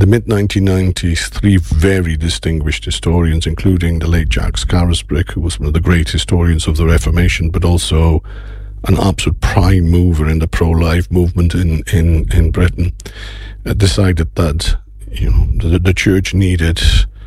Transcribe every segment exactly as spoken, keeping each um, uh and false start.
the mid nineteen nineties, three very distinguished historians, including the late Jack Scarisbrick, who was one of the great historians of the Reformation, but also an absolute prime mover in the pro-life movement in, in, in Britain, uh, decided that, you know, the, the church needed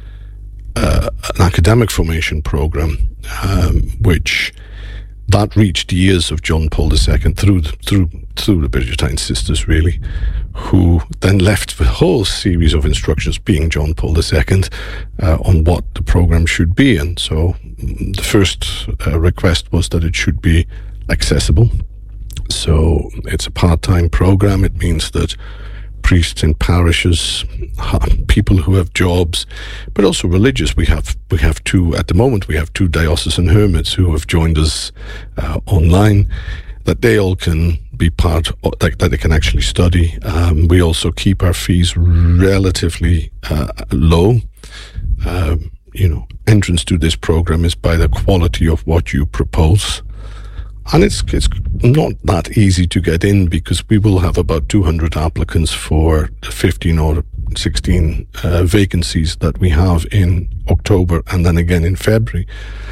uh, an academic formation program, um, which that reached the ears of John Paul the Second through the, through through the Benedictine sisters, really, who then left the whole series of instructions, being John Paul the Second, uh, on what the program should be. And so the first uh, request was that it should be accessible. So it's a part-time program. It means that priests in parishes, people who have jobs, but also religious. We have we have two at the moment. We have two diocesan hermits who have joined us uh, online. That they all can be part of, that, that they can actually study. Um, we also keep our fees relatively uh, low. Um, you know, entrance to this program is by the quality of what you propose. And it's it's not that easy to get in, because we will have about two hundred applicants for the fifteen or sixteen uh, vacancies that we have in October and then again in February.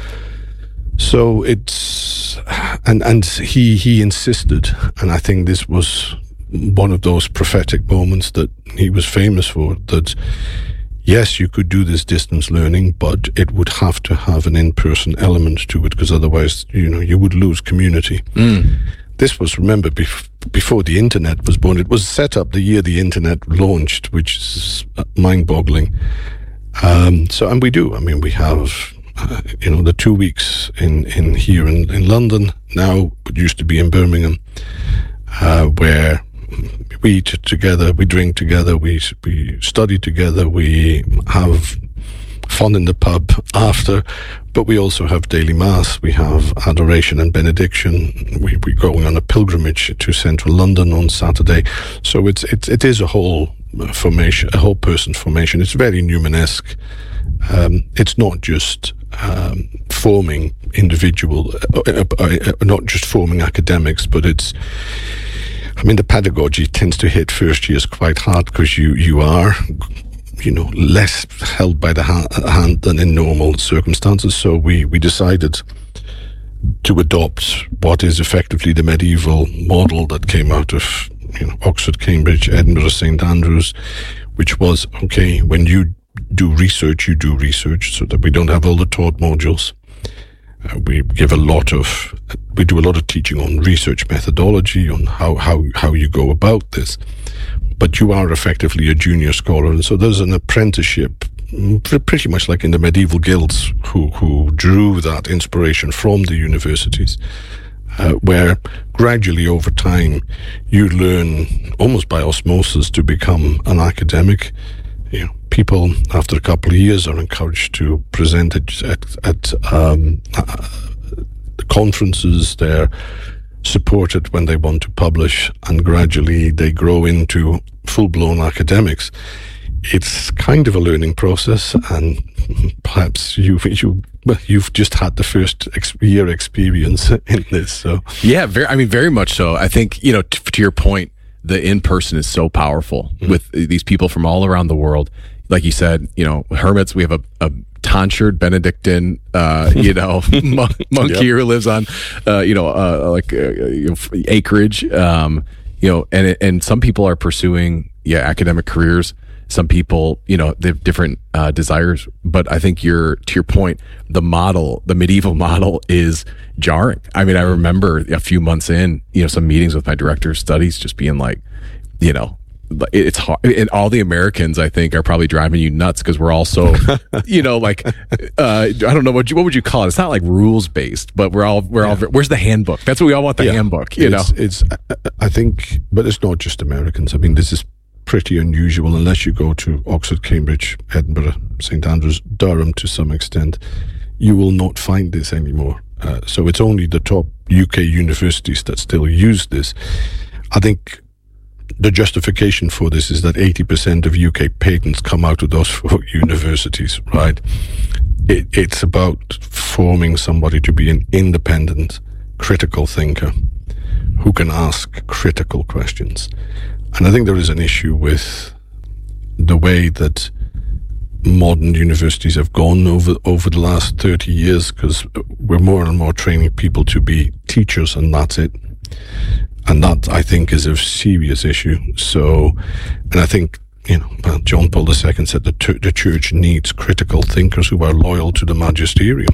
So it's, and and he he insisted, and I think this was one of those prophetic moments that he was famous for, that yes, you could do this distance learning, but it would have to have an in-person element to it, because otherwise, you know, you would lose community. Mm. This was, remember, bef- before the internet was born. It was set up the year the internet launched, which is mind-boggling. Um, so, and we do. I mean, we have, uh, you know, the two weeks in, in here in, in London now, it used to be in Birmingham, uh, where we eat together, we drink together, we we study together, we have fun in the pub after, but we also have daily mass, we have adoration and benediction, we, we're going on a pilgrimage to central London on Saturday. So it's, it's, it is a whole formation, a whole person formation. It's very Newmanesque. Um, it's not just um, forming individual, uh, uh, uh, not just forming academics, but it's, I mean, the pedagogy tends to hit first years quite hard, because you, you are, you know, less held by the ha- hand than in normal circumstances. So we, we decided to adopt what is effectively the medieval model that came out of, you know, Oxford, Cambridge, Edinburgh, Saint Andrews, which was, okay, when you do research, you do research, so that we don't have all the taught modules. Uh, we give a lot of, we do a lot of teaching on research methodology, on how, how, how you go about this. But you are effectively a junior scholar, and so there's an apprenticeship, pretty much like in the medieval guilds, who, who drew that inspiration from the universities, uh, where gradually over time you learn almost by osmosis to become an academic. You know, people after a couple of years are encouraged to present it at, at um, uh, conferences. They're supported when they want to publish, and gradually they grow into full-blown academics. It's kind of a learning process, and perhaps you you you've just had the first ex- year experience in this. So yeah, very. I mean, very much so. I think, you know, t- to your point, the in-person is so powerful mm. with these people from all around the world. Like you said, you know, hermits, we have a, a tonsured Benedictine, uh, you know, monk, monk yep. here who lives on, uh, you know, uh, like uh, you know, acreage, um, you know, and and some people are pursuing, yeah, academic careers. Some people, you know, they have different uh, desires. But I think you're, to your point, the model, the medieval model is jarring. I mean, I remember a few months in, you know, some meetings with my director of studies just being like, you know, it's hard. And all the Americans, I think, are probably driving you nuts, because we're all so, you know, like, uh, I don't know, what, you, what would you call it? It's not like rules based, but we're all, we're yeah. all, where's the handbook? That's what we all want, the yeah. handbook, you it's, know? It's, I think, but it's not just Americans. I mean, this is pretty unusual unless you go to Oxford, Cambridge, Edinburgh, Saint Andrews, Durham to some extent. You will not find this anymore. Uh, so it's only the top U K universities that still use this. I think the justification for this is that eighty percent of U K patents come out of those four universities, right? It, it's about forming somebody to be an independent, critical thinker who can ask critical questions. And I think there is an issue with the way that modern universities have gone over over the last thirty years, because we're more and more training people to be teachers, and that's it. And that, I think, is a serious issue. So, and I think, you know, well, John Paul the Second said that t- the church needs critical thinkers who are loyal to the magisterium.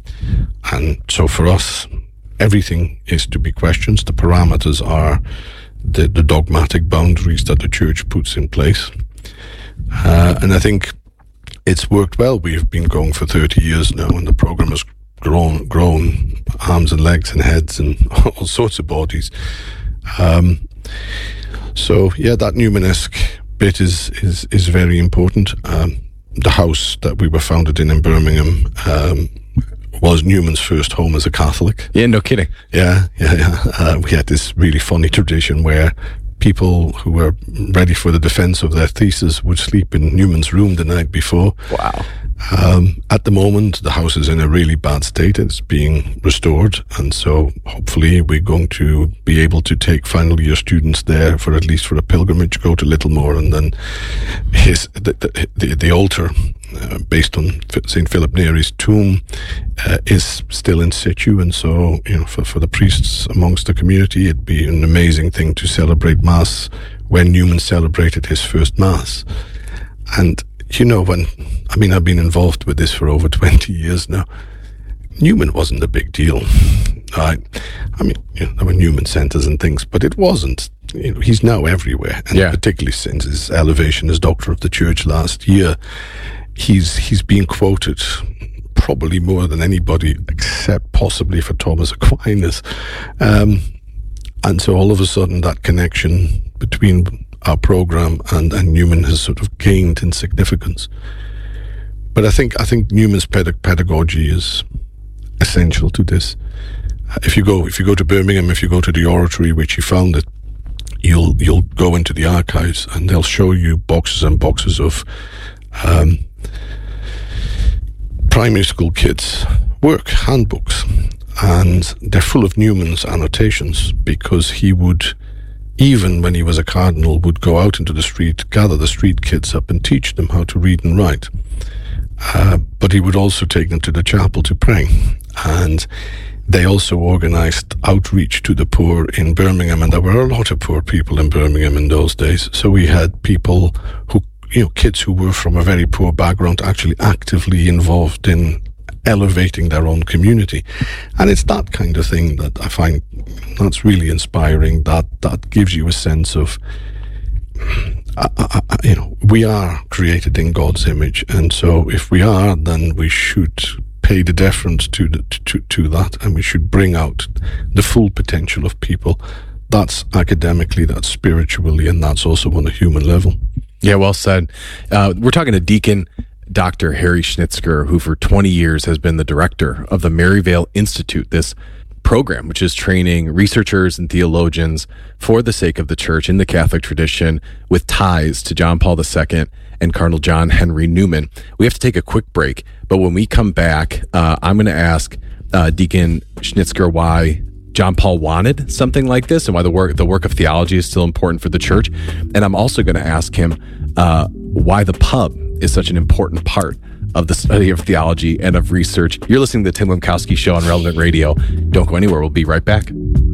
And so for us, everything is to be questioned. The parameters are the, the dogmatic boundaries that the church puts in place. Uh, and I think it's worked well. We've been going for thirty years now, and the program has grown, grown arms and legs and heads and all sorts of bodies. Um, so, yeah, that Newmanesque bit is, is, is very important. Um, the house that we were founded in in Birmingham um, was Newman's first home as a Catholic. Yeah, no kidding. Yeah, yeah, yeah. Uh, we had this really funny tradition where people who were ready for the defense of their thesis would sleep in Newman's room the night before. Wow. Um, at the moment, the house is in a really bad state. It's being restored, and so hopefully we're going to be able to take final year students there for at least for a pilgrimage, go to Littlemore, and then his the the, the, the altar uh, based on Saint Philip Neri's tomb uh, is still in situ, and so, you know, for, for the priests amongst the community, it'd be an amazing thing to celebrate Mass when Newman celebrated his first Mass. And you know, when, I mean, I've been involved with this for over twenty years now. Newman wasn't a big deal. I, I mean, you know, there were Newman centers and things, but it wasn't. You know, he's now everywhere, and yeah. particularly since his elevation as Doctor of the Church last year, he's he's being quoted probably more than anybody, except possibly for Thomas Aquinas. Um, and so all of a sudden, that connection between our program and, and Newman has sort of gained in significance. But I think I think Newman's pedag- pedagogy is essential to this. Uh, if you go if you go to Birmingham, if you go to the oratory which he founded, you'll you'll go into the archives and they'll show you boxes and boxes of um, primary school kids' work handbooks, and they're full of Newman's annotations, because he would, even when he was a cardinal, would go out into the street, gather the street kids up and teach them how to read and write. Uh, but he would also take them to the chapel to pray. And they also organized outreach to the poor in Birmingham, and there were a lot of poor people in Birmingham in those days. So we had people who, you know, kids who were from a very poor background actually actively involved in elevating their own community. And it's that kind of thing that I find that's really inspiring, that that gives you a sense of uh, uh, you know, we are created in God's image, and so if we are, then we should pay the deference to the, to to that, and we should bring out the full potential of people. That's academically, that's spiritually, and that's also on a human level. Yeah, well said. Uh, we're talking to Deacon Doctor Harry Schnitzger, who for twenty years has been the director of the Maryvale Institute, this program which is training researchers and theologians for the sake of the church in the Catholic tradition, with ties to John Paul the Second and Cardinal John Henry Newman. We have to take a quick break, but when we come back, uh, I'm going to ask uh, Deacon Schnitzger why John Paul wanted something like this, and why the work the work of theology is still important for the church. And I'm also going to ask him uh, why the pub is such an important part of the study of theology and of research. You're listening to the Tim Lemkowski Show on Relevant Radio. Don't go anywhere. We'll be right back.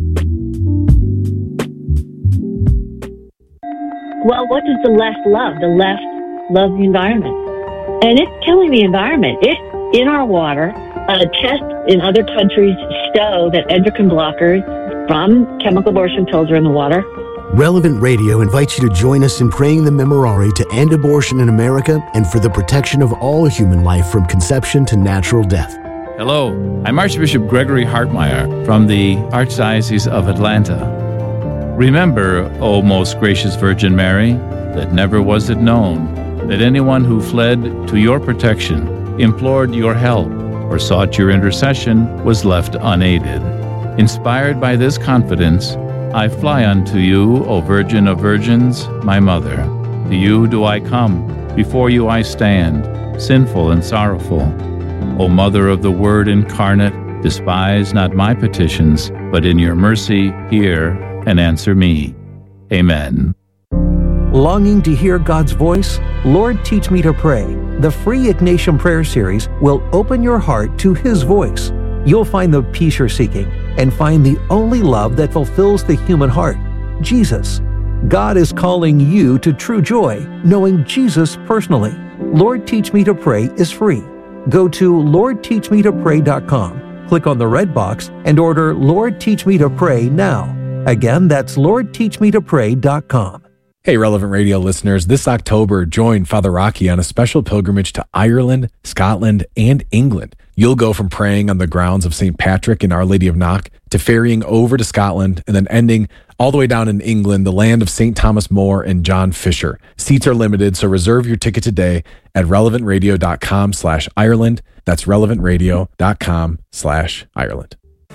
Well, what does the left love? The left loves the environment. And it's killing the environment. It's in our water. Uh, tests in other countries show that endocrine blockers from chemical abortion pills are in the water. Relevant Radio invites you to join us in praying the Memorare to end abortion in America and for the protection of all human life from conception to natural death. Hello, I'm Archbishop Gregory Hartmeyer from the Archdiocese of Atlanta. Remember, O most gracious Virgin Mary, that never was it known that anyone who fled to your protection, implored your help, or sought your intercession was left unaided. Inspired by this confidence, I fly unto you, O Virgin of Virgins, my Mother. To you do I come, before you I stand, sinful and sorrowful. O Mother of the Word incarnate, despise not my petitions, but in your mercy hear and answer me. Amen. Longing to hear God's voice? Lord, Teach Me to Pray, the free Ignatian Prayer Series, will open your heart to His voice. You'll find the peace you're seeking and find the only love that fulfills the human heart, Jesus. God is calling you to true joy, knowing Jesus personally. Lord, Teach Me to Pray is free. Go to lord teach me to pray dot com, click on the red box, and order Lord, Teach Me to Pray now. Again, that's lord teach me to pray dot com. Hey, Relevant Radio listeners, this October, join Father Rocky on a special pilgrimage to Ireland, Scotland, and England. You'll go from praying on the grounds of Saint Patrick and Our Lady of Knock to ferrying over to Scotland and then ending all the way down in England, the land of Saint Thomas More and John Fisher. Seats are limited, so reserve your ticket today at relevant radio dot com slash Ireland. That's relevant radio dot com slash Ireland.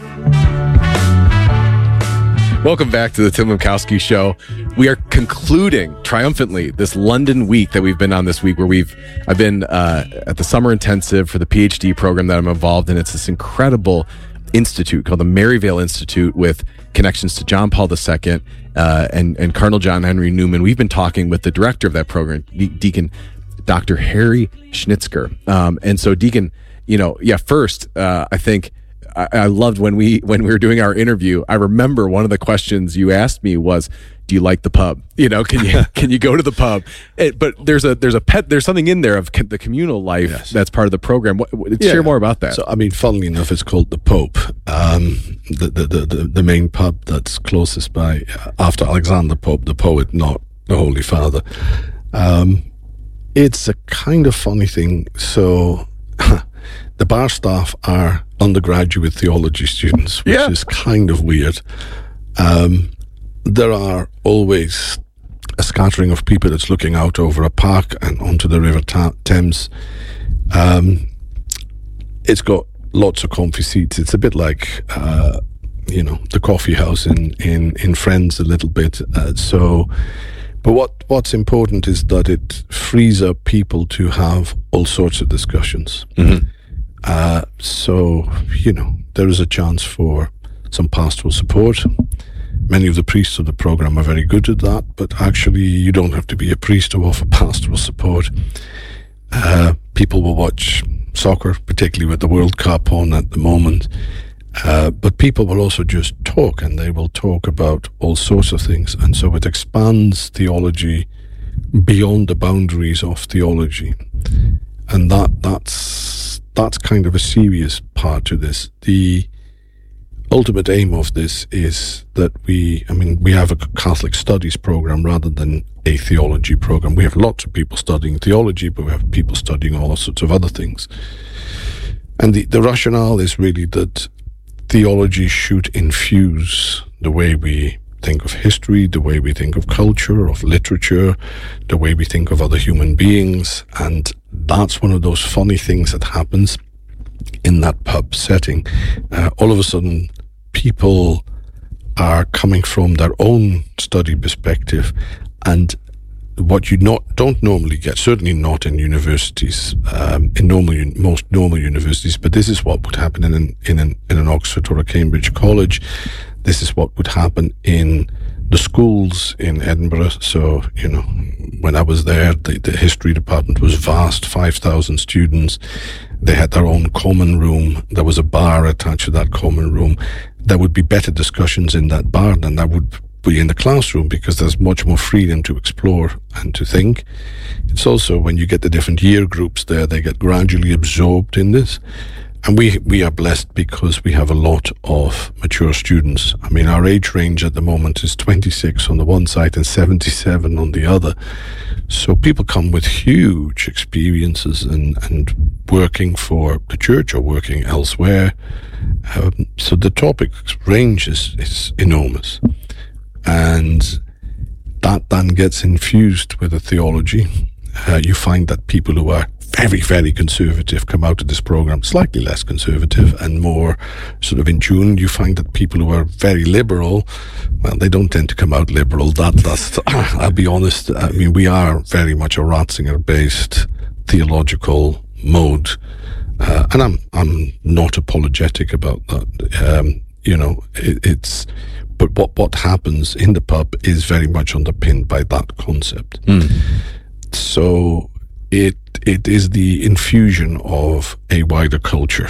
Welcome back to the Tim Lemkowski Show. We are concluding triumphantly this London week that we've been on this week, where we've I've been uh, at the summer intensive for the PhD program that I'm involved in. It's this incredible institute called the Maryvale Institute with connections to John Paul the Second uh, and and Cardinal John Henry Newman. We've been talking with the director of that program, De- Deacon Doctor Harry Schnitzker. Um, and so, Deacon, you know, yeah, first, uh, I think. I loved when we when we were doing our interview. I remember one of the questions you asked me was, "Do you like the pub? You know, can you can you go to the pub?" It, but there's a there's a pet there's something in there of co- the communal life yes. that's part of the program. What, what, yeah. Share more about that. So, I mean, funnily enough, it's called the Pope, um, the, the the the the main pub that's closest by uh, after Alexander Pope, the poet, not the Holy Father. Um, it's a kind of funny thing. So. The bar staff are undergraduate theology students, which yeah. is kind of weird. Um, there are always a scattering of people that's looking out over a park and onto the River Ta- Thames. Um, it's got lots of comfy seats. It's a bit like, uh, you know, the coffee house in, in, in Friends a little bit. Uh, so, but what what's important is that it frees up people to have all sorts of discussions. Mm-hmm. Uh, so, you know, there is a chance for some pastoral support. Many of the priests of the program are very good at that, but actually you don't have to be a priest to offer pastoral support. Uh, people will watch soccer, particularly with the World Cup on at the moment. Uh, but people will also just talk, and they will talk about all sorts of things. And so it expands theology beyond the boundaries of theology. And that that's that's kind of a serious part to this. The ultimate aim of this is that we, I mean, we have a Catholic studies program rather than a theology program. We have lots of people studying theology, but we have people studying all sorts of other things. And the, the rationale is really that theology should infuse the way we think of history, the way we think of culture, of literature, the way we think of other human beings. And that's one of those funny things that happens in that pub setting. Uh, all of a sudden, people are coming from their own study perspective, and what you not don't normally get, certainly not in universities, um, in normal most normal universities, but this is what would happen in an, in an in an Oxford or a Cambridge college. This is what would happen in the schools in Edinburgh. So, you know, when I was there, the, the history department was vast, five thousand students. They had their own common room. There was a bar attached to that common room. There would be better discussions in that bar than there would be in the classroom, because there's much more freedom to explore and to think. It's also, when you get the different year groups there, they get gradually absorbed in this. And we we are blessed because we have a lot of mature students. I mean, our age range at the moment is twenty-six on the one side and seventy-seven on the other. So people come with huge experiences and, and working for the church or working elsewhere. Um, so the topic range is, is enormous. And that then gets infused with a theology. Uh, you find that people who are very, very conservative come out of this program slightly less conservative and more sort of in tune. You find that people who are very liberal, well, they don't tend to come out liberal. That, that's, I'll be honest, I mean, we are very much a Ratzinger-based theological mode. Uh, and I'm, I'm not apologetic about that. Um, you know, it, it's, but what, what happens in the pub is very much underpinned by that concept. Mm. So it it is the infusion of a wider culture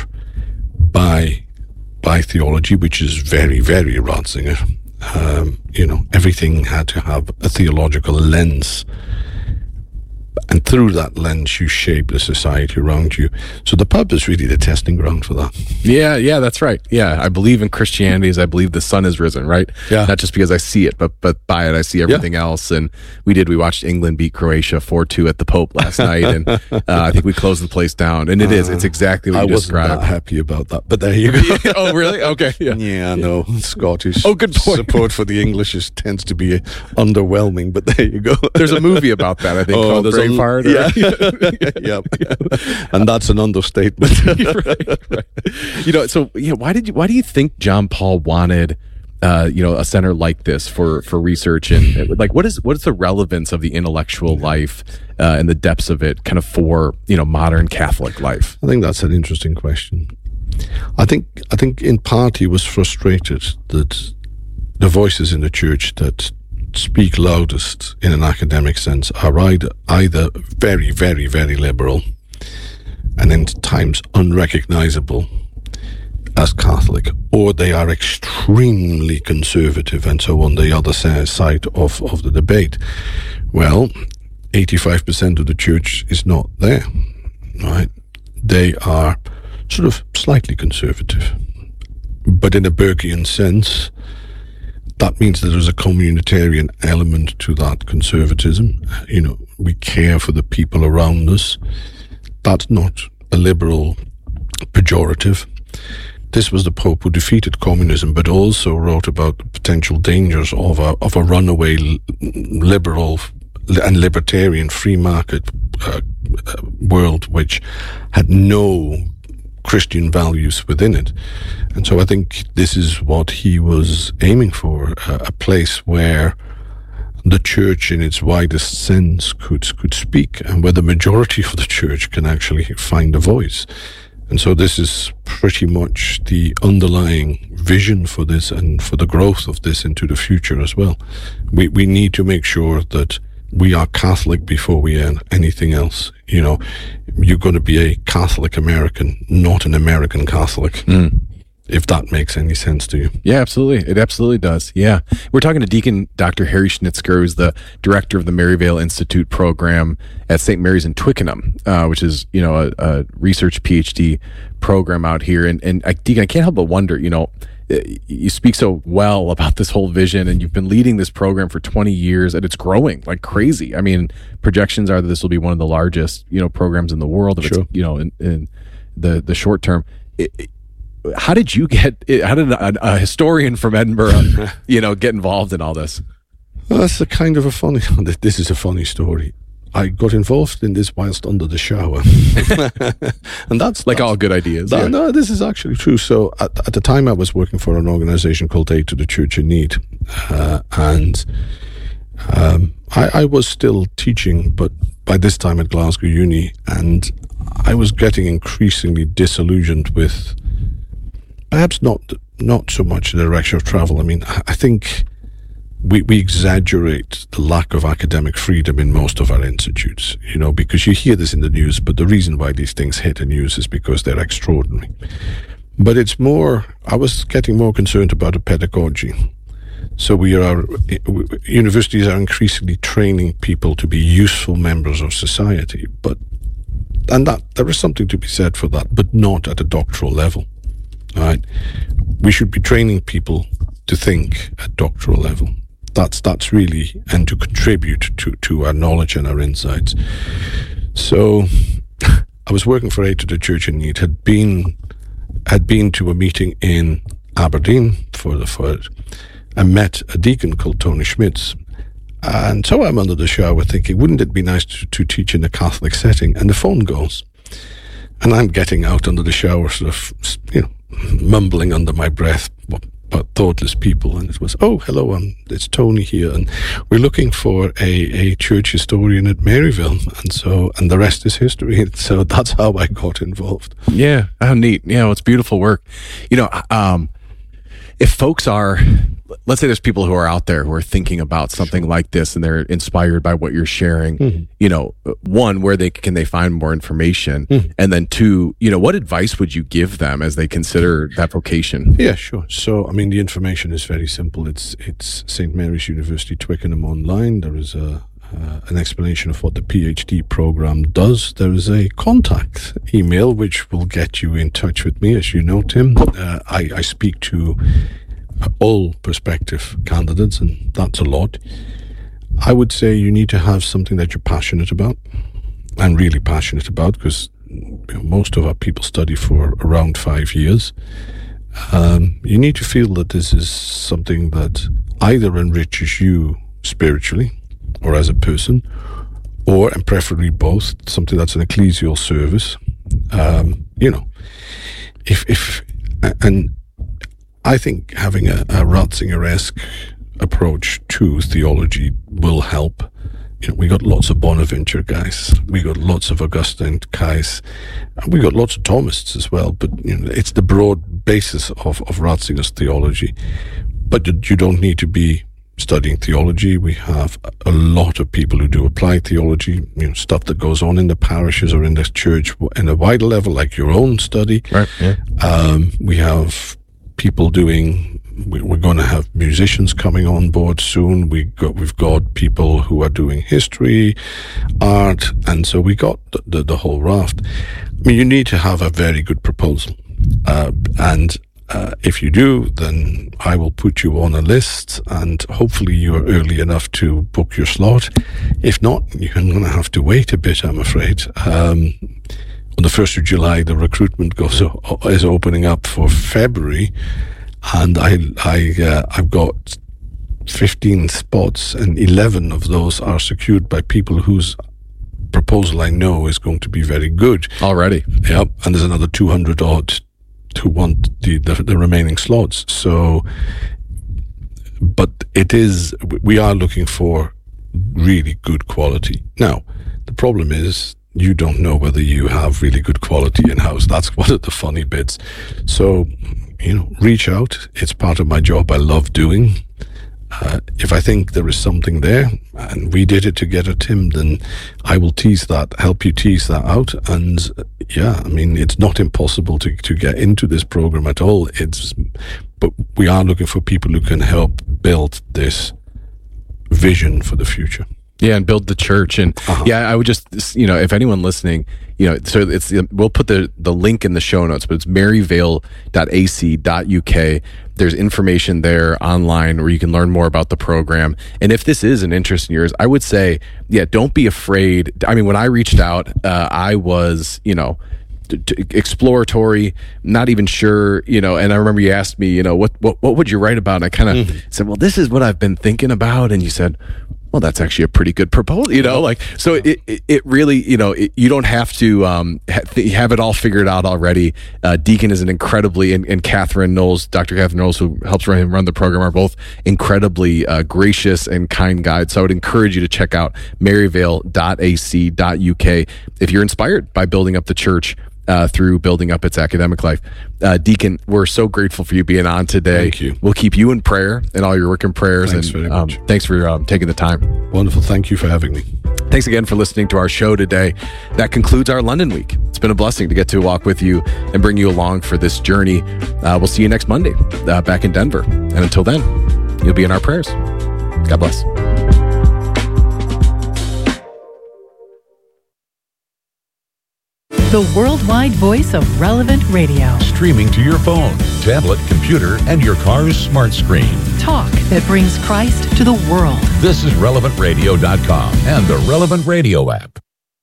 by by theology, which is very, very Ratzinger. Um, you know, everything had to have a theological lens. And through that lens, you shape the society around you. So the pub is really the testing ground for that. Yeah, yeah, that's right. Yeah, I believe in Christianity as I believe the sun has risen, right? Yeah. Not just because I see it, but but by it I see everything yeah. else. And we did, we watched England beat Croatia four two at the Pope last night. And uh, I think we closed the place down. And it uh, is, it's exactly what I you I described. wasn't that happy about that, but there you go. Oh, really? Okay. Yeah, yeah no, Scottish oh, good point. support for the English is, tends to be underwhelming, but there you go. There's a movie about that, I think, oh, called Braveheart. Yeah. Yep. And that's an understatement. right, right. You know, so yeah, why did you why do you think John Paul wanted uh, you know, a center like this for for research, and like what is what is the relevance of the intellectual life uh, and the depths of it kind of for, you know, modern Catholic life? I think that's an interesting question. I think I think in part he was frustrated that the voices in the church that speak loudest in an academic sense are either, either very, very, very liberal and in times unrecognizable as Catholic, or they are extremely conservative and so on the other side of, of the debate. Well, eighty-five percent of the church is not there, right? They are sort of slightly conservative, but in a Burkean sense, that means that there's a communitarian element to that conservatism. You know, we care for the people around us. That's not a liberal pejorative. This was the Pope who defeated communism, but also wrote about the potential dangers of a of a runaway liberal and libertarian free market uh, world, which had no Christian values within it. And so I think this is what he was aiming for, uh, a place where the church in its widest sense could could speak, and where the majority of the church can actually find a voice. And so this is pretty much the underlying vision for this and for the growth of this into the future as well. We we need to make sure that we are Catholic before we are anything else. You know, you're going to be a Catholic American, not an American Catholic. Mm. If that makes any sense to you. Yeah, absolutely. It absolutely does. Yeah. We're talking to Deacon Doctor Harry Schnitzker, who's the director of the Maryvale Institute program at Saint Mary's in Twickenham, uh, which is, you know, a, a research PhD program out here. And, and I, Deacon, I can't help but wonder, you know, you speak so well about this whole vision, and you've been leading this program for twenty years, and it's growing like crazy. I mean, projections are that this will be one of the largest, you know, programs in the world, if sure. it's, you know, in, in the, the short term. It, it, How did you get, how did a, a historian from Edinburgh, you know, get involved in all this? Well, that's a kind of a funny, this is a funny story. I got involved in this whilst under the shower. And that's like that's, all good ideas. That, yeah. No, this is actually true. So at, at the time I was working for an organization called Aid to the Church in Need. Uh, and um, I, I was still teaching, but by this time at Glasgow Uni, and I was getting increasingly disillusioned with perhaps not not so much the direction of travel. I mean, I think we we exaggerate the lack of academic freedom in most of our institutes, you know, because you hear this in the news, but the reason why these things hit the news is because they're extraordinary. But it's more, I was getting more concerned about the pedagogy. So we are, universities are increasingly training people to be useful members of society, but, and that, there is something to be said for that, but not at a doctoral level. All right, we should be training people to think at doctoral level. That's that's really, and to contribute to, to our knowledge and our insights. So I was working for Aid to the Church in Need, had been had been to a meeting in Aberdeen for the for it, and met a deacon called Tony Schmitz. And so I'm under the shower thinking, wouldn't it be nice to, to teach in a Catholic setting? And the phone goes. And I'm getting out under the shower, sort of, you know, mumbling under my breath about thoughtless people. And it was, oh, hello, um, it's Tony here. And we're looking for a, a church historian at Maryvale. And so, and the rest is history. So that's how I got involved. Yeah, how neat. Yeah, well, it's beautiful work. You know, um, if folks are let's say there's people who are out there who are thinking about something sure. like this and they're inspired by what you're sharing. Mm-hmm. You know, one, where they can they find more information, mm-hmm. and then two, you know, what advice would you give them as they consider that vocation? Yeah, sure. So, I mean, the information is very simple. It's it's Saint Mary's University Twickenham online. There is a uh, an explanation of what the PhD program does. There is a contact email which will get you in touch with me, as you know, Tim. Uh, I, I speak to all prospective candidates, and that's a lot. I would say you need to have something that you're passionate about, and really passionate about, because you know, most of our people study for around five years. Um, you need to feel that this is something that either enriches you spiritually or as a person, or, and preferably both, something that's an ecclesial service. Um, you know, if, if, and I think having a, a Ratzinger-esque approach to theology will help. You know, we got lots of Bonaventure guys, we got lots of Augustine guys, and we got lots of Thomists as well. But you know, it's the broad basis of, of Ratzinger's theology. But you, you don't need to be studying theology. We have a lot of people who do applied theology, you know, stuff that goes on in the parishes or in the church in a wider level, like your own study. Right. Yeah. Um, we have people doing. We're going to have musicians coming on board soon. We got, we've got people who are doing history, art, and so we got the, the, the whole raft. I mean, you need to have a very good proposal, uh, and uh, if you do, then I will put you on a list, and hopefully you are early enough to book your slot. If not, you're going to have to wait a bit, I'm afraid. Um, on the first of July, the recruitment goes is opening up for February. And I, I, uh, I've got fifteen spots, and eleven of those are secured by people whose proposal I know is going to be very good already. Yep, and there's another two hundred odd who want the, the the remaining slots. So, but it is we are looking for really good quality. Now, the problem is, you don't know whether you have really good quality in-house. That's one of the funny bits. So, you know, reach out. It's part of my job I love doing. Uh, if I think there is something there, and we did it together, Tim, then I will tease that, help you tease that out. And uh, yeah, I mean, it's not impossible to, to get into this program at all. It's, but we are looking for people who can help build this vision for the future. Yeah, and build the church. And uh-huh. yeah, I would just, you know, if anyone listening, you know, so it's, we'll put the, the link in the show notes, but it's maryvale dot a c dot u k. There's information there online where you can learn more about the program. And if this is an interest in yours, I would say, yeah, don't be afraid. I mean, when I reached out, uh, I was, you know, t- t- exploratory, not even sure, you know, and I remember you asked me, you know, what, what, what would you write about? And I kind of mm-hmm. said, well, this is what I've been thinking about. And you said, well, that's actually a pretty good proposal, you know, like, so it, it, it really, you know, it, you don't have to um, ha- have it all figured out already. Uh, Deacon is an incredibly, and, and Catherine Knowles, Doctor Catherine Knowles, who helps run, run the program, are both incredibly uh, gracious and kind guides. So I would encourage you to check out maryvale dot a c dot u k if you're inspired by building up the church Uh, through building up its academic life. Uh, Deacon, we're so grateful for you being on today. Thank you. We'll keep you in prayer and all your work in prayers. Thanks and very um, much. Thanks for um, taking the time. Wonderful. Thank you for having me. Thanks again for listening to our show today. That concludes our London week. It's been a blessing to get to walk with you and bring you along for this journey. Uh, we'll see you next Monday uh, back in Denver. And until then, you'll be in our prayers. God bless. The worldwide voice of Relevant Radio. Streaming to your phone, tablet, computer, and your car's smart screen. Talk that brings Christ to the world. This is relevant radio dot com and the Relevant Radio app.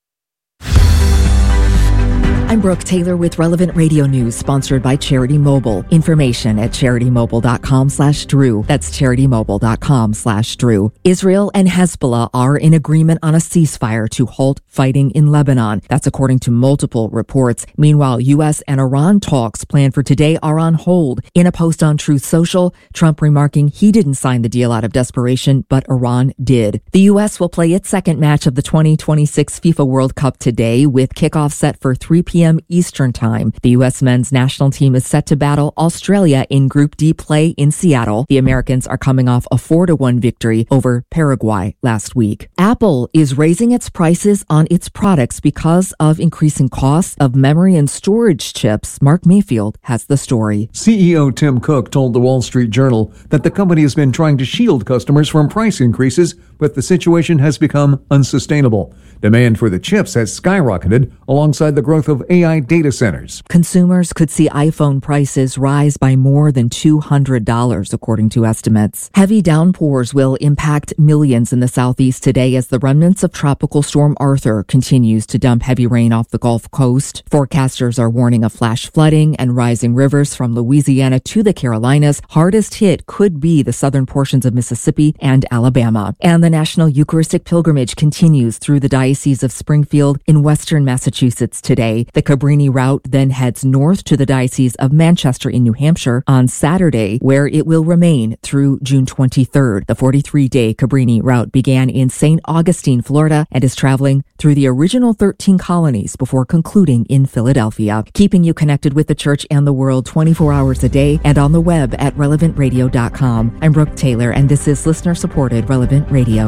I'm Brooke Taylor with Relevant Radio News, sponsored by Charity Mobile. Information at charitymobile.com slash Drew. That's charitymobile.com slash Drew. Israel and Hezbollah are in agreement on a ceasefire to halt fighting in Lebanon. That's according to multiple reports. Meanwhile, U S and Iran talks planned for today are on hold. In a post on Truth Social, Trump remarking he didn't sign the deal out of desperation, but Iran did. The U S will play its second match of the twenty twenty-six FIFA World Cup today, with kickoff set for three p.m. p.m. Eastern Time. The U S men's national team is set to battle Australia in Group D play in Seattle. The Americans are coming off a four to one victory over Paraguay last week. Apple is raising its prices on its products because of increasing costs of memory and storage chips. Mark Mayfield has the story. C E O Tim Cook told the Wall Street Journal that the company has been trying to shield customers from price increases, but the situation has become unsustainable. Demand for the chips has skyrocketed alongside the growth of A I data centers. Consumers could see iPhone prices rise by more than two hundred dollars, according to estimates. Heavy downpours will impact millions in the southeast today as the remnants of Tropical Storm Arthur continues to dump heavy rain off the Gulf Coast. Forecasters are warning of flash flooding and rising rivers from Louisiana to the Carolinas. Hardest hit could be the southern portions of Mississippi and Alabama. And the National Eucharistic Pilgrimage continues through the Diocese of Springfield in western Massachusetts today. The Cabrini route then heads north to the Diocese of Manchester in New Hampshire on Saturday, where it will remain through June twenty-third. The forty-three day Cabrini route began in Saint Augustine, Florida, and is traveling through the original thirteen colonies before concluding in Philadelphia. Keeping you connected with the church and the world twenty-four hours a day and on the web at relevant radio dot com. I'm Brooke Taylor, and this is listener-supported Relevant Radio.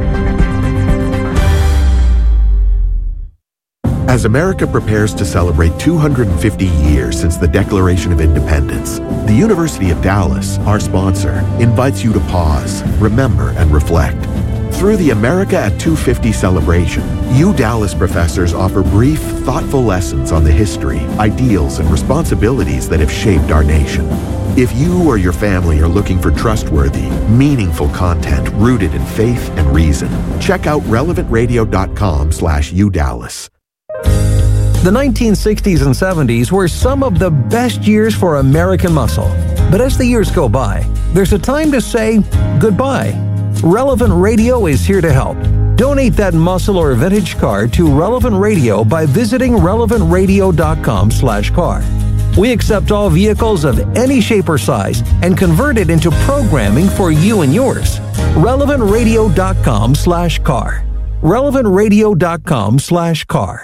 As America prepares to celebrate two hundred fifty years since the Declaration of Independence, the University of Dallas, our sponsor, invites you to pause, remember, and reflect. Through the America at two fifty celebration, U Dallas professors offer brief, thoughtful lessons on the history, ideals, and responsibilities that have shaped our nation. If you or your family are looking for trustworthy, meaningful content rooted in faith and reason, check out relevant radio dot com slash U Dallas. The nineteen sixties and seventies were some of the best years for American muscle. But as the years go by, there's a time to say goodbye. Relevant Radio is here to help. Donate that muscle or vintage car to Relevant Radio by visiting relevant radio dot com slash car. We accept all vehicles of any shape or size and convert it into programming for you and yours. relevant radio dot com slash car. relevant radio dot com slash car.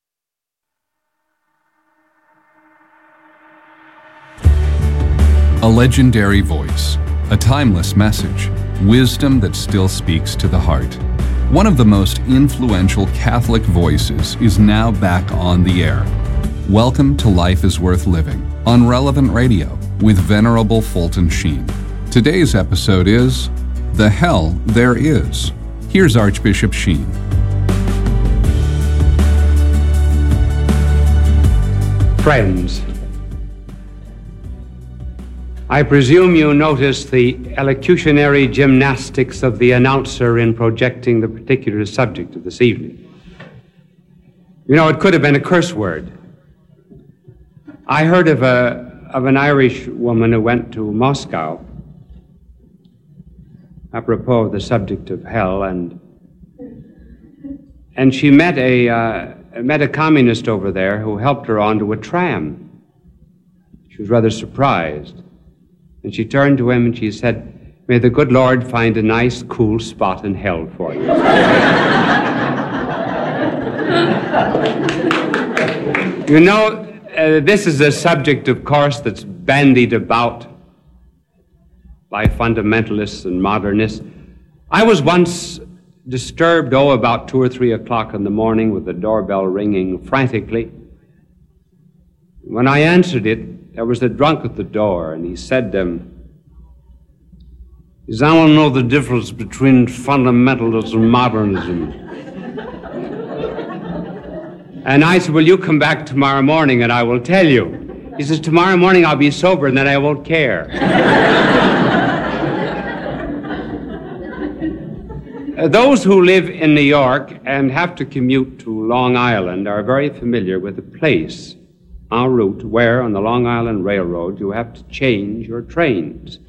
A legendary voice, a timeless message, wisdom that still speaks to the heart. One of the most influential Catholic voices is now back on the air. Welcome to Life is Worth Living on Relevant Radio with Venerable Fulton Sheen. Today's episode is The Hell There Is. Here's Archbishop Sheen. Friends, I presume you noticed the elocutionary gymnastics of the announcer in projecting the particular subject of this evening. You know, it could have been a curse word. I heard of a of an Irish woman who went to Moscow apropos of the subject of hell, and and she met a uh, met a communist over there who helped her onto a tram. She was rather surprised. And she turned to him and she said, "May the good Lord find a nice, cool spot in hell for you." You know, uh, this is a subject, of course, that's bandied about by fundamentalists and modernists. I was once disturbed, oh, about two or three o'clock in the morning with the doorbell ringing frantically. When I answered it, there was a drunk at the door, and he said, um, I don't know the difference between fundamentalism and modernism. And I said, well, you come back tomorrow morning and I will tell you. He says, tomorrow morning I'll be sober and then I won't care. uh, those who live in New York and have to commute to Long Island are very familiar with the place en route where on the Long Island Railroad you have to change your trains.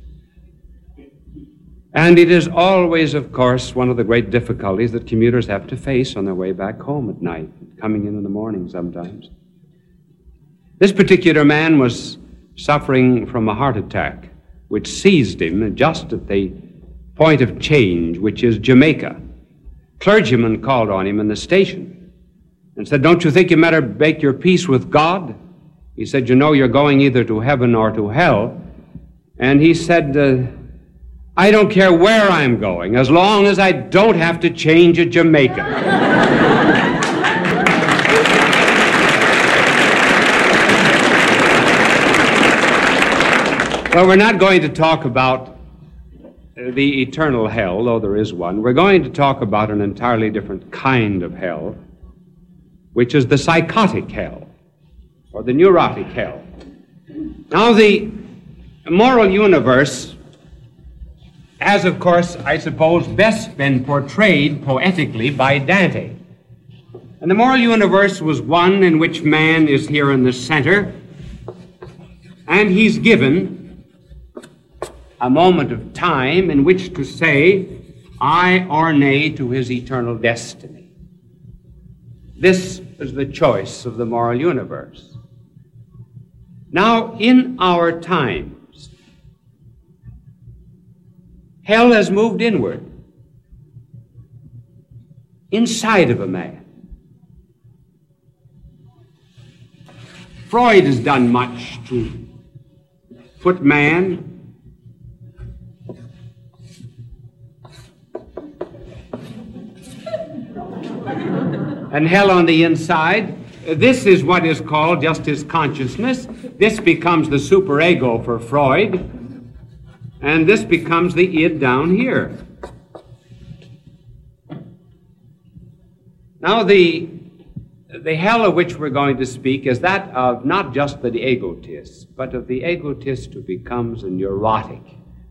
And it is always, of course, one of the great difficulties that commuters have to face on their way back home at night, coming in in the morning sometimes. This particular man was suffering from a heart attack, which seized him just at the point of change, which is Jamaica. Clergymen called on him in the station. and said, don't you think you better make your peace with God? He said, you know, you're going either to heaven or to hell. And he said, uh, I don't care where I'm going, as long as I don't have to change at Jamaica. Well, we're not going to talk about the eternal hell, though there is one. We're going to talk about an entirely different kind of hell, which is the psychotic hell, or the neurotic hell. Now, the moral universe has, of course, I suppose, best been portrayed poetically by Dante. And the moral universe was one in which man is here in the center, and he's given a moment of time in which to say aye or nay to his eternal destiny. This is the choice of the moral universe. Now, in our times, hell has moved inward, inside of a man. Freud has done much to put man and hell on the inside. This is what is called just his consciousness. This becomes the superego for Freud, and this becomes the id down here. Now, the, the hell of which we're going to speak is that of not just the egotist, but of the egotist who becomes a neurotic.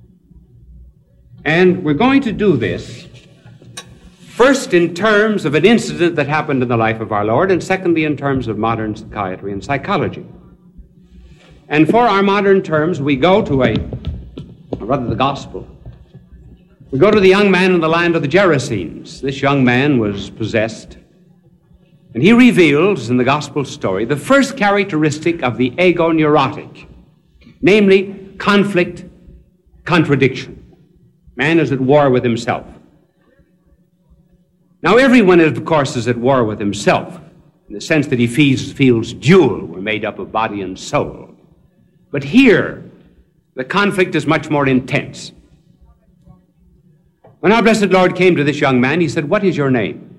And we're going to do this first in terms of an incident that happened in the life of our Lord, and secondly in terms of modern psychiatry and psychology. And for our modern terms, we go to a, or rather the gospel. We go to the young man in the land of the Gerasenes. This young man was possessed, and he reveals in the gospel story the first characteristic of the ego neurotic, namely conflict, contradiction. Man is at war with himself. Now, everyone, of course, is at war with himself, in the sense that he feels, feels dual. We're made up of body and soul. But here, the conflict is much more intense. When our blessed Lord came to this young man, he said, what is your name?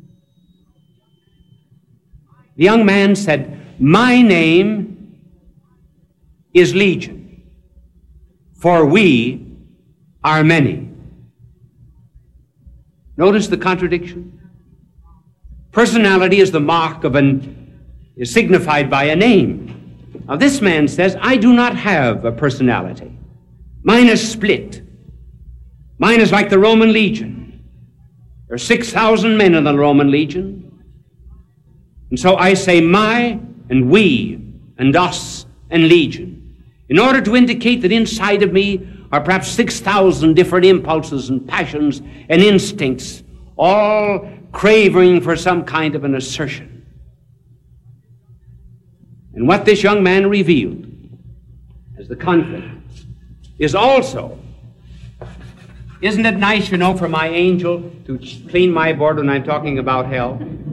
The young man said, my name is Legion, for we are many. Notice the contradiction. Personality is the mark of an, is signified by a name. Now this man says, I do not have a personality. Mine is split. Mine is like the Roman legion. There are six thousand men in the Roman legion. And so I say my and we and us and legion, in order to indicate that inside of me are perhaps six thousand different impulses and passions and instincts, all craving for some kind of an assertion. And what this young man revealed as the conflict is also, isn't it nice, you know, for my angel to clean my board when I'm talking about hell?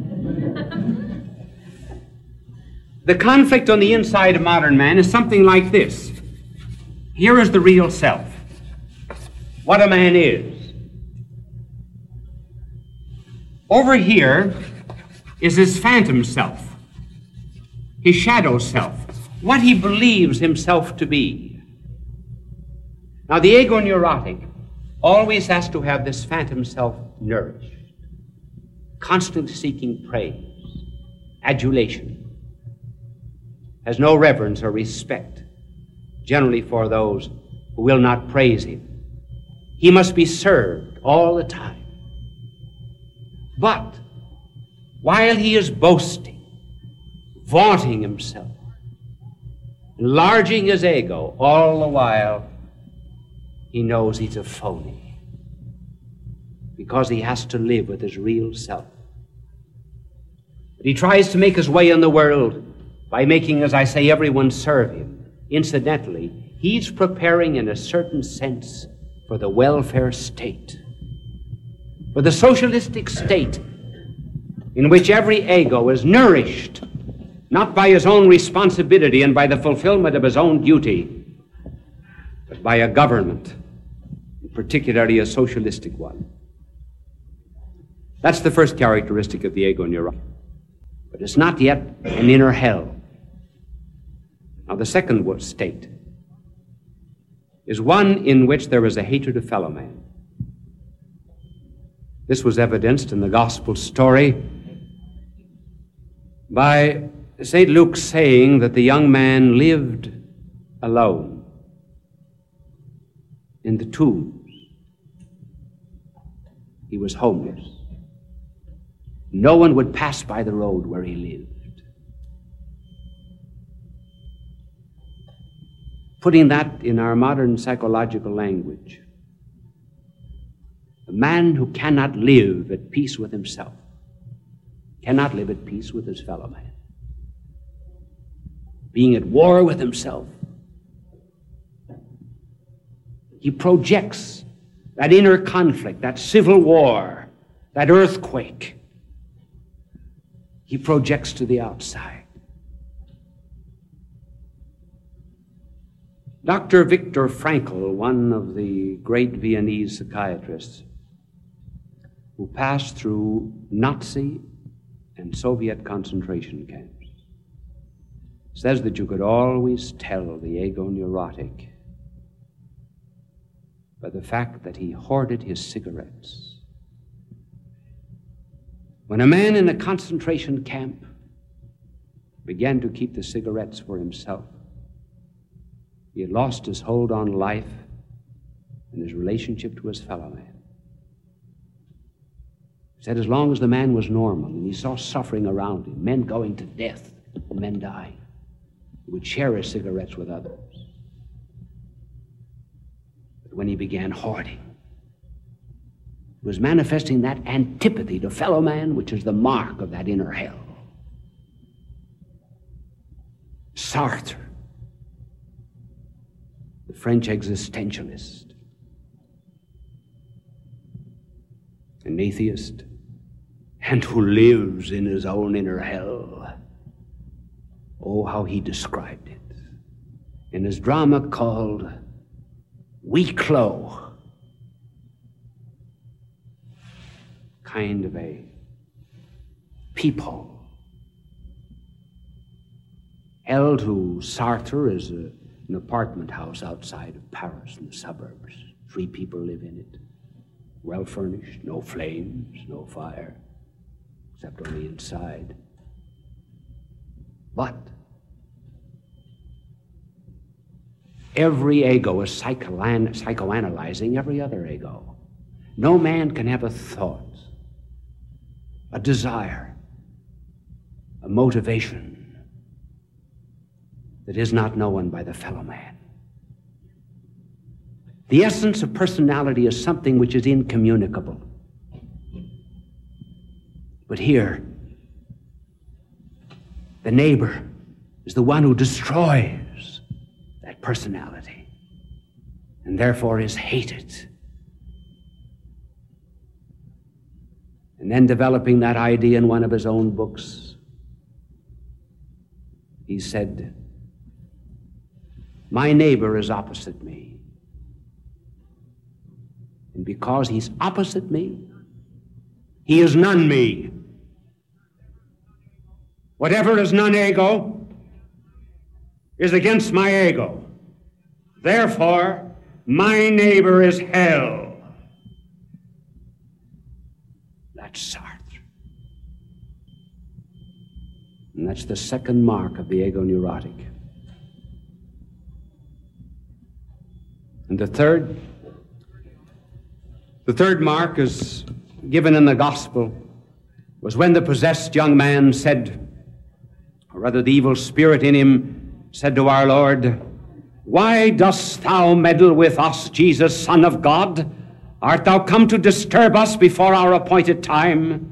The conflict on the inside of modern man is something like this. Here is the real self, what a man is. Over here is his phantom self, his shadow self, what he believes himself to be. Now, the ego neurotic always has to have this phantom self nourished, constantly seeking praise, adulation, has no reverence or respect generally for those who will not praise him. He must be served all the time. But while he is boasting, vaunting himself, enlarging his ego, all the while he knows he's a phony, because he has to live with his real self. But he tries to make his way in the world by making, as I say, everyone serve him. Incidentally, he's preparing in a certain sense for the welfare state. For the socialistic state in which every ego is nourished not by his own responsibility and by the fulfillment of his own duty, but by a government, particularly a socialistic one. That's the first characteristic of the ego neurotic. But it's not yet an inner hell. Now, the second state is one in which there is a hatred of fellow man. This was evidenced in the gospel story by Saint Luke saying that the young man lived alone in the tombs. He was homeless. No one would pass by the road where he lived. Putting that in our modern psychological language, a man who cannot live at peace with himself cannot live at peace with his fellow man. Being at war with himself, he projects that inner conflict, that civil war, that earthquake. He projects to the outside. Doctor Viktor Frankl, one of the great Viennese psychiatrists who passed through Nazi and Soviet concentration camps, says that you could always tell the ego neurotic by the fact that he hoarded his cigarettes. When a man in a concentration camp began to keep the cigarettes for himself, he had lost his hold on life and his relationship to his fellow man. He said as long as the man was normal and he saw suffering around him, men going to death and men dying, he would share his cigarettes with others. But when he began hoarding, he was manifesting that antipathy to fellow man, which is the mark of that inner hell. Sartre, the French existentialist, an atheist, and who lives in his own inner hell. Oh, how he described it in his drama called Huis Clos. Kind of a peephole. Hell to Sartre is a, an apartment house outside of Paris in the suburbs. Three people live in it. Well furnished, no flames, no fire, except only inside. But every ego is psychoan- psychoanalyzing every other ego. No man can have a thought, a desire, a motivation that is not known by the fellow man. The essence of personality is something which is incommunicable. But here, the neighbor is the one who destroys that personality and therefore is hated. And then developing that idea in one of his own books, he said, my neighbor is opposite me. And because he's opposite me, he is non-me. Whatever is non-ego is against my ego. Therefore, my neighbor is hell. That's Sartre. And that's the second mark of the ego neurotic. And the third, the third mark is given in the gospel, was when the possessed young man said, or rather the evil spirit in him said to our Lord, why dost thou meddle with us, Jesus, Son of God? Art thou come to disturb us before our appointed time?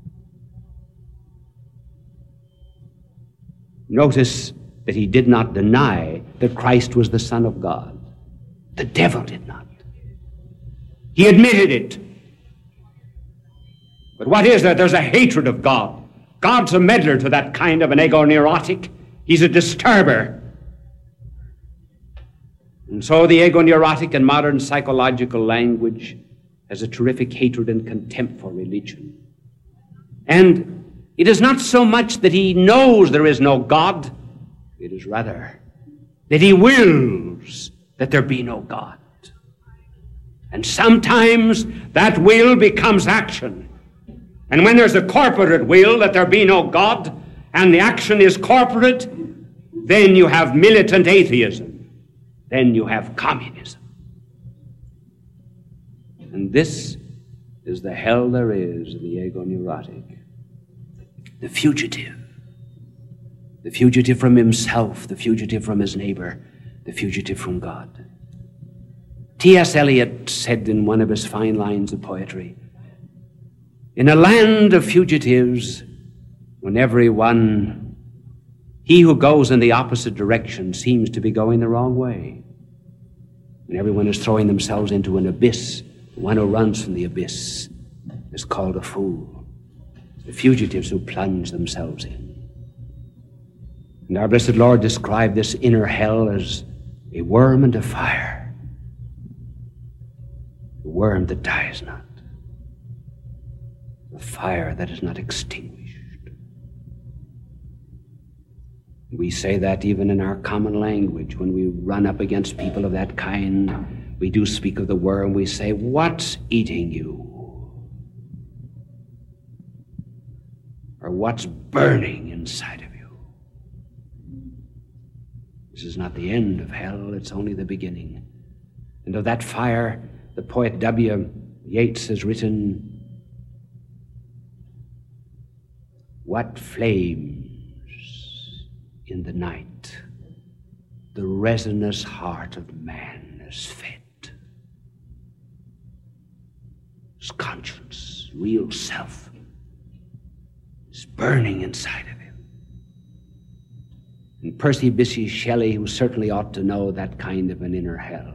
Notice that he did not deny that Christ was the Son of God. The devil did not. He admitted it. But what is there? There's a hatred of God. God's a meddler to that kind of an ego-neurotic. He's a disturber. And so the ego-neurotic in modern psychological language has a terrific hatred and contempt for religion. And it is not so much that he knows there is no God, it is rather that he wills that there be no God. And sometimes that will becomes action. And when there's a corporate will that there be no God, and the action is corporate, then you have militant atheism. Then you have communism. And this is the hell there is in the ego-neurotic. The fugitive. The fugitive from himself, the fugitive from his neighbor, the fugitive from God. T S Eliot said in one of his fine lines of poetry, in a land of fugitives, when everyone, he who goes in the opposite direction seems to be going the wrong way. When everyone is throwing themselves into an abyss, the one who runs from the abyss is called a fool. The fugitives who plunge themselves in. And our blessed Lord described this inner hell as a worm and a fire. A worm that dies not. A fire that is not extinguished. We say that even in our common language. When we run up against people of that kind, we do speak of the worm. We say, what's eating you? Or what's burning inside of you? This is not the end of hell, it's only the beginning. And of that fire, the poet W. Yeats has written, what flames in the night the resinous heart of man is fed. His conscience, real self, is burning inside of him. And Percy Bysshe Shelley, who certainly ought to know that kind of an inner hell,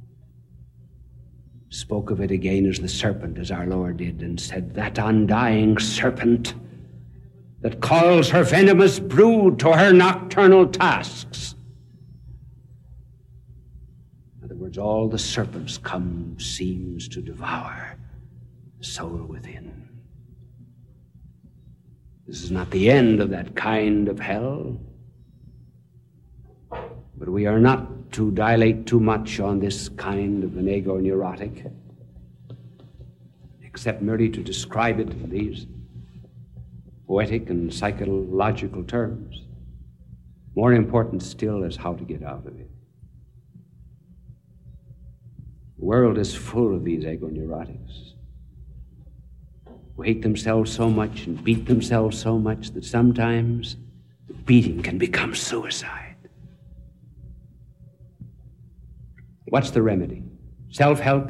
spoke of it again as the serpent, as our Lord did, and said, that undying serpent that calls her venomous brood to her nocturnal tasks. In other words, all the serpents come seems to devour the soul within. This is not the end of that kind of hell, but we are not to dilate too much on this kind of an ego-neurotic, except merely to describe it in these poetic and psychological terms. More important still is how to get out of it. The world is full of these ego-neurotics who hate themselves so much and beat themselves so much that sometimes the beating can become suicide. What's the remedy? Self-help?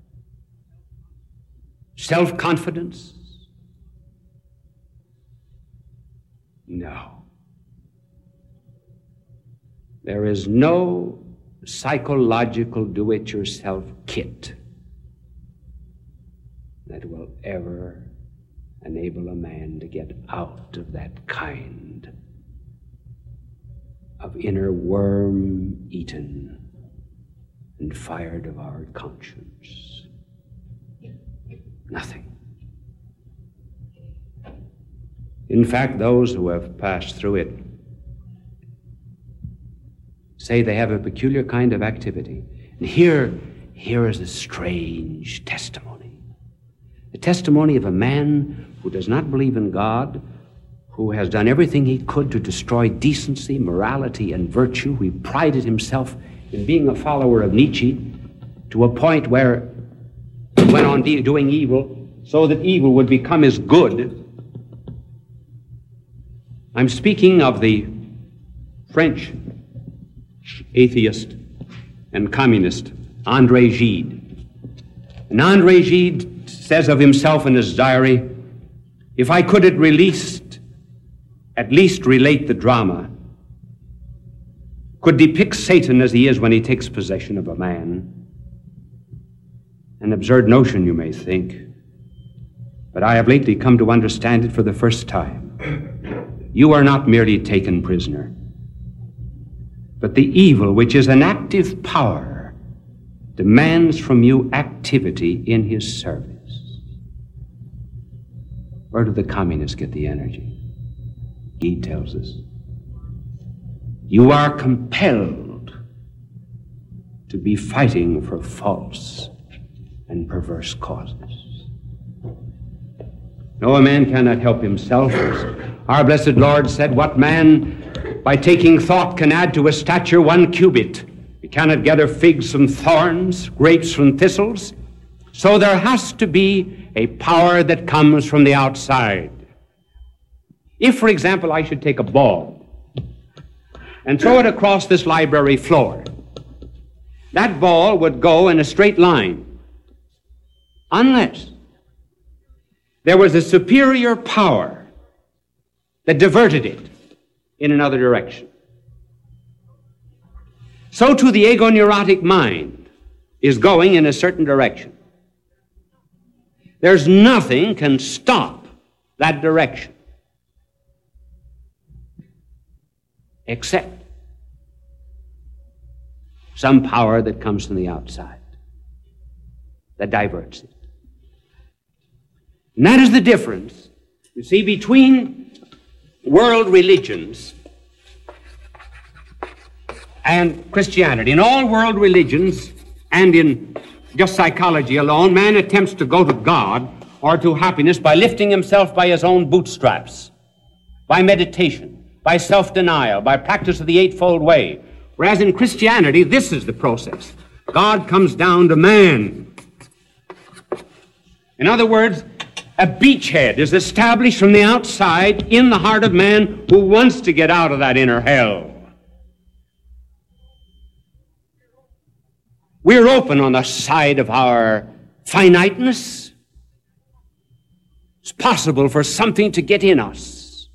Self-confidence? No. There is no psychological do-it-yourself kit that will ever enable a man to get out of that kind of inner worm-eaten and fire-devoured conscience. Nothing. In fact, those who have passed through it say they have a peculiar kind of activity. And here, here is a strange testimony. The testimony of a man who does not believe in God, who has done everything he could to destroy decency, morality, and virtue. He prided himself in being a follower of Nietzsche to a point where he went on de- doing evil so that evil would become his good. I'm speaking of the French atheist and communist André Gide. And André Gide says of himself in his diary, if I could at least, at least relate the drama, could depict Satan as he is when he takes possession of a man. An absurd notion, you may think. But I have lately come to understand it for the first time. You are not merely taken prisoner, but the evil, which is an active power, demands from you activity in his service. Where do the communists get the energy? He tells us. You are compelled to be fighting for false and perverse causes. No, a man cannot help himself. Our blessed Lord said, what man by taking thought can add to his stature one cubit? He cannot gather figs from thorns, grapes from thistles. So there has to be a power that comes from the outside. If, for example, I should take a ball and throw it across this library floor, that ball would go in a straight line, unless there was a superior power that diverted it in another direction. So too the agoneurotic mind is going in a certain direction. There's nothing can stop that direction except some power that comes from the outside that diverts it. And that is the difference, you see, between world religions and Christianity. In all world religions and in just psychology alone, man attempts to go to God or to happiness by lifting himself by his own bootstraps, by meditation, by self-denial, by practice of the Eightfold Way. Whereas in Christianity, this is the process. God comes down to man. In other words, a beachhead is established from the outside in the heart of man who wants to get out of that inner hell. We're open on the side of our finiteness. It's possible for something to get in us.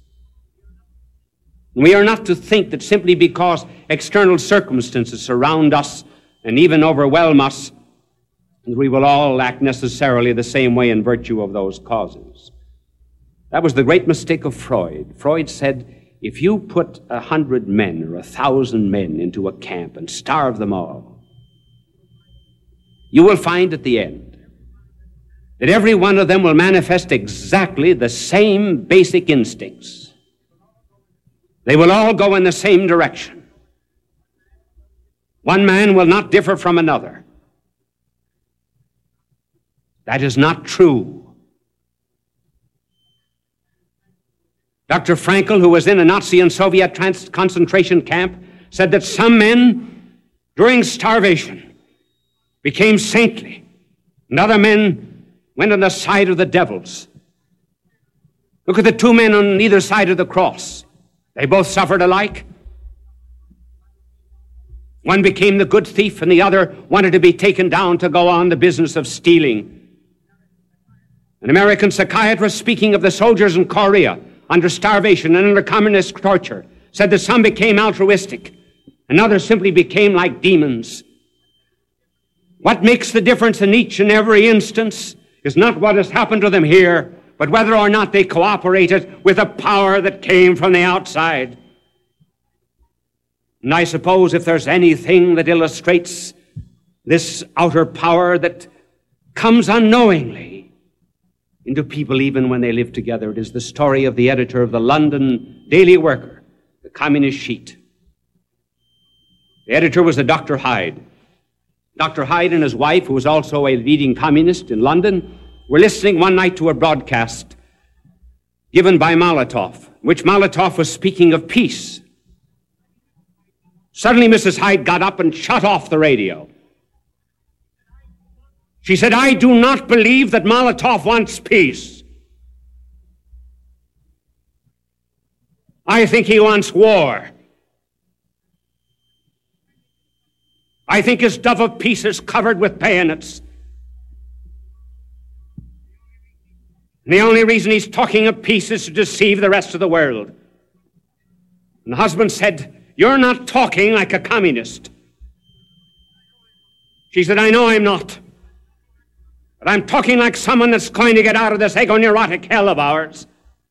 We are not to think that simply because external circumstances surround us and even overwhelm us, we will all act necessarily the same way in virtue of those causes. That was the great mistake of Freud. Freud said, if you put a hundred men or a thousand men into a camp and starve them all, you will find at the end that every one of them will manifest exactly the same basic instincts. They will all go in the same direction. One man will not differ from another. That is not true. Doctor Frankl, who was in a Nazi and Soviet trans- concentration camp, said that some men, during starvation, became saintly, and other men went on the side of the devils. Look at the two men on either side of the cross. They both suffered alike. One became the good thief, and the other wanted to be taken down to go on the business of stealing. An American psychiatrist, speaking of the soldiers in Korea under starvation and under communist torture, said that some became altruistic and others simply became like demons. What makes the difference in each and every instance is not what has happened to them here, but whether or not they cooperated with a power that came from the outside. And I suppose if there's anything that illustrates this outer power that comes unknowingly into people even when they live together, it is the story of the editor of the London Daily Worker, the Communist Sheet. The editor was a Doctor Hyde. Doctor Hyde and his wife, who was also a leading communist in London, were listening one night to a broadcast given by Molotov, in which Molotov was speaking of peace. Suddenly, Missus Hyde got up and shut off the radio. She said, I do not believe that Molotov wants peace. I think he wants war. I think his dove of peace is covered with bayonets. And the only reason he's talking of peace is to deceive the rest of the world. And the husband said, you're not talking like a communist. She said, I know I'm not. But I'm talking like someone that's going to get out of this ego-neurotic hell of ours.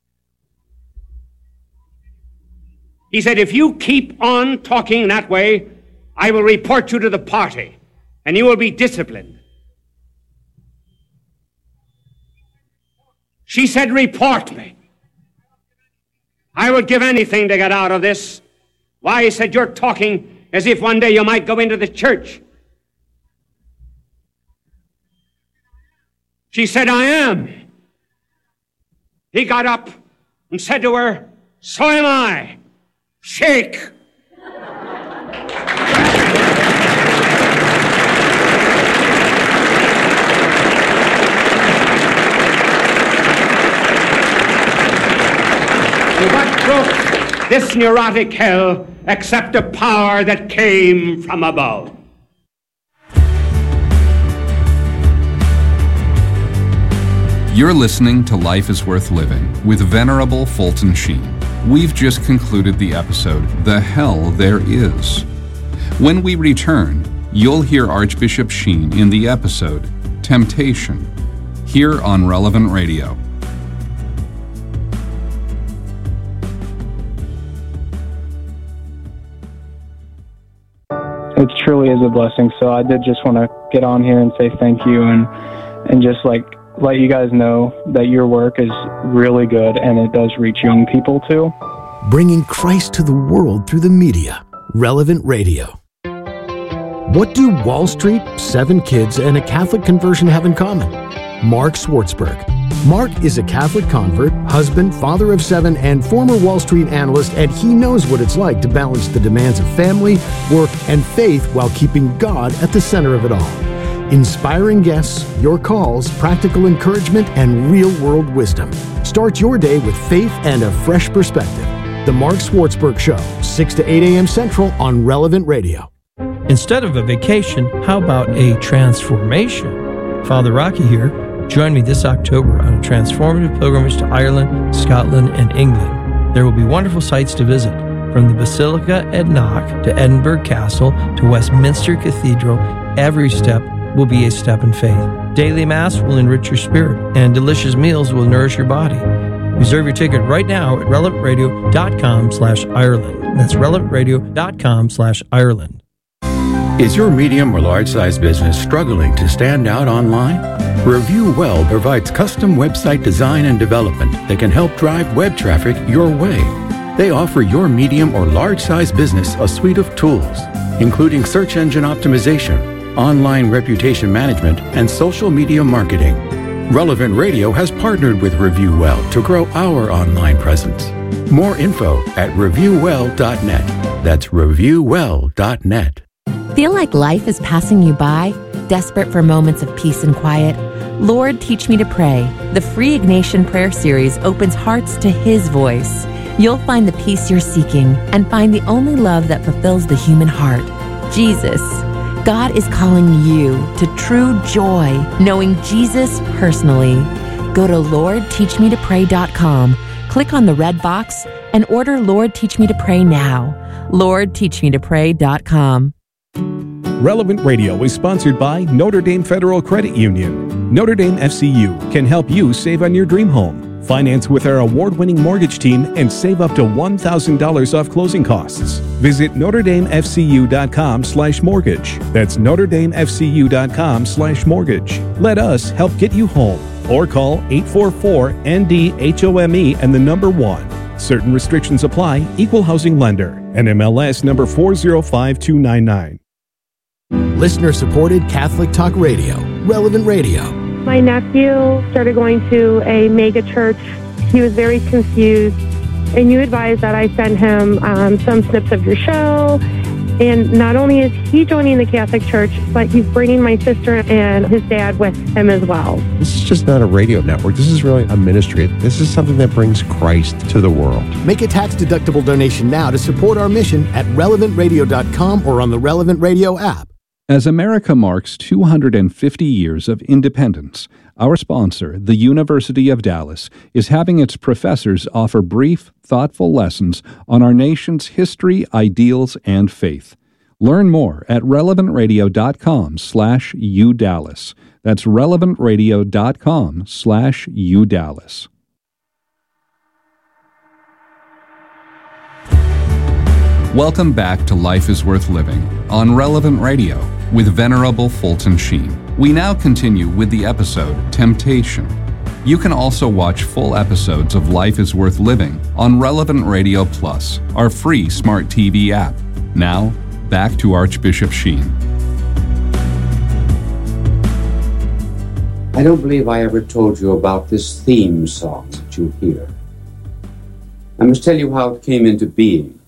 He said, if you keep on talking that way, I will report you to the party, and you will be disciplined. She said, report me. I would give anything to get out of this. Why, he said, you're talking as if one day you might go into the church. She said, I am. He got up and said to her, so am I. Shake. What broke this neurotic hell except a power that came from above? You're listening to Life is Worth Living with Venerable Fulton Sheen. We've just concluded the episode, The Hell There Is. When we return, you'll hear Archbishop Sheen in the episode, Temptation, here on Relevant Radio. It truly is a blessing, so I did just want to get on here and say thank you and and just like let you guys know that your work is really good and it does reach young people too. Bringing Christ to the world through the media. Relevant Radio. What do Wall Street, seven kids, and a Catholic conversion have in common? Mark Schwartzberg. Mark is a Catholic convert, husband, father of seven, and former Wall Street analyst, and he knows what it's like to balance the demands of family, work, and faith while keeping God at the center of it all. Inspiring guests, your calls, practical encouragement, and real-world wisdom. Start your day with faith and a fresh perspective. The Mark Schwartzberg Show, six to eight a.m. Central on Relevant Radio. Instead of a vacation, how about a transformation? Father Rocky here. Join me this October on a transformative pilgrimage to Ireland, Scotland, and England. There will be wonderful sights to visit, from the Basilica at Knock to Edinburgh Castle to Westminster Cathedral. Every step will be a step in faith. Daily Mass will enrich your spirit, and delicious meals will nourish your body. Reserve your ticket right now at relevantradio.com slash Ireland. That's relevantradio.com slash Ireland. Is your medium or large-size business struggling to stand out online? Review Well provides custom website design and development that can help drive web traffic your way. They offer your medium or large-size business a suite of tools, including search engine optimization, online reputation management, and social media marketing. Relevant Radio has partnered with Review Well to grow our online presence. More info at review well dot net. That's review well dot net. Feel like life is passing you by? Desperate for moments of peace and quiet? Lord, Teach Me to Pray. The free Ignatian Prayer Series opens hearts to His voice. You'll find the peace you're seeking and find the only love that fulfills the human heart, Jesus. God is calling you to true joy, knowing Jesus personally. Go to lord teach me to pray dot com, click on the red box, and order Lord Teach Me to Pray now. lord teach me to pray dot com. Relevant Radio is sponsored by Notre Dame Federal Credit Union. Notre Dame F C U can help you save on your dream home. Finance with our award-winning mortgage team and save up to one thousand dollars off closing costs. Visit notre dame f c u dot com slash mortgage. That's notre dame f c u dot com slash mortgage. Let us help get you home. Or call eight four four N D H O M E and the number one. Certain restrictions apply. Equal housing lender. N M L S number four zero five two nine nine. Listener-supported Catholic Talk Radio. Relevant Radio. My nephew started going to a mega church. He was very confused, and you advised that I send him um, some snips of your show. And not only is he joining the Catholic Church, but he's bringing my sister and his dad with him as well. This is just not a radio network. This is really a ministry. This is something that brings Christ to the world. Make a tax-deductible donation now to support our mission at relevant radio dot com or on the Relevant Radio app. As America marks two hundred fifty years of independence, our sponsor, the University of Dallas, is having its professors offer brief, thoughtful lessons on our nation's history, ideals, and faith. Learn more at relevant radio dot com slash u dallas. That's relevantradio.com slash udallas. Welcome back to Life is Worth Living on Relevant Radio with Venerable Fulton Sheen. We now continue with the episode Temptation. You can also watch full episodes of Life is Worth Living on Relevant Radio Plus, our free smart T V app. Now, back to Archbishop Sheen. I don't believe I ever told you about this theme song that you hear. I must tell you how it came into being.